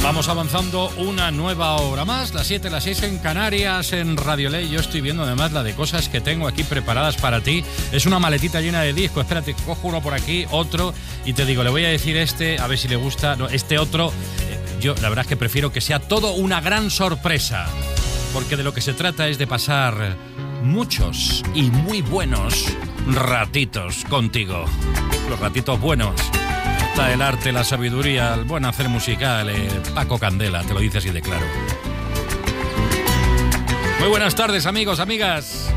Vamos avanzando una nueva hora más, las 7, las 6 en Canarias, en Radio Ley. Yo estoy viendo además la de cosas que tengo aquí preparadas para ti. Es una maletita llena de discos. Espérate, cojo uno por aquí, otro, y te digo, le voy a decir este, a ver si le gusta. No, este otro, yo la verdad es que prefiero que sea todo una gran sorpresa, porque de lo que se trata es de pasar muchos y muy buenos ratitos contigo. Los ratitos buenos. Está el arte, la sabiduría, el buen hacer musical, Paco Candela, te lo dice así de claro. Muy buenas tardes, amigos, amigas.